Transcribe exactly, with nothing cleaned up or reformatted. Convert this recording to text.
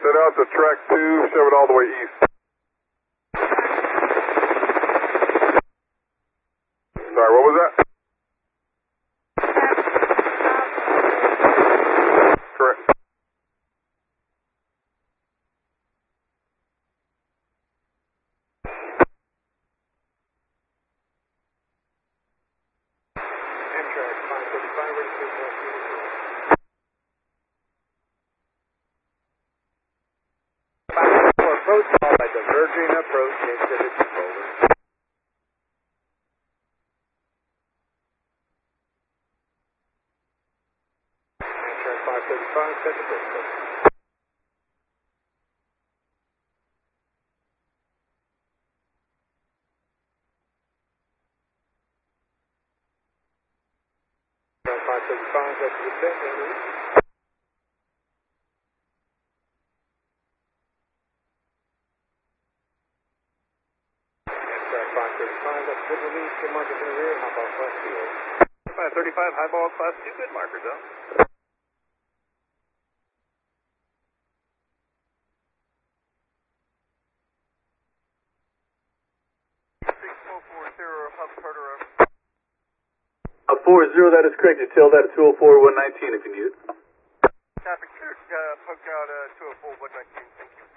Set out to track two, shove it all the way east. Sorry, what was that? Correct. Amtrak five thirty-five, ready to take off. Approach call by diverging approach into the controller. Amtrak five thirty-five, set the first code. Amtrak five thirty-five, set the descent and release. five thirty-five, that's good release, good markers in the rear, hop off class two. five thirty-five, highball class two, good markers up. six four four zero, hub Carter up. Up four zero, that is correct. You tail that at two oh four, one nineteen if you need it. Traffic clear, uh, poke out uh, two oh four, one nineteen, thank you.